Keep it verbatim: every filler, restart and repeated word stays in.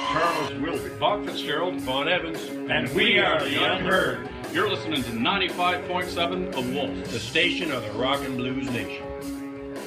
Charles Wilby, Bob Fitzgerald, Vaughn Evans, and we are the Unheard. You're listening to ninety-five point seven The Wolf, the station of the Rock and Blues Nation.